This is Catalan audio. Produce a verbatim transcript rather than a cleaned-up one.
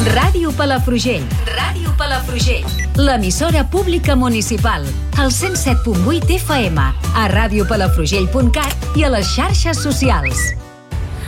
Ràdio Palafrugell. Ràdio Palafrugell. L'emissora pública municipal. Al cent set punt vuit F M. A radiopalafrugell punt cat i a les xarxes socials.